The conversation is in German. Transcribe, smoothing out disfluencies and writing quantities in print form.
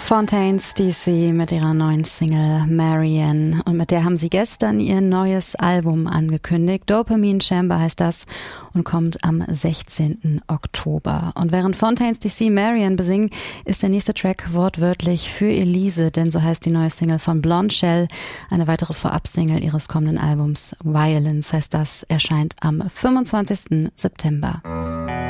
Fontaines DC mit ihrer neuen Single Marianne, und mit der haben sie gestern ihr neues Album angekündigt. Dopamine Chamber heißt das und kommt am 16. Oktober. Und während Fontaines DC Marianne besingen, ist der nächste Track wortwörtlich für Elise, denn so heißt die neue Single von Blonde Shell. Eine weitere Vorab-Single ihres kommenden Albums Violence heißt das, erscheint am 25. September.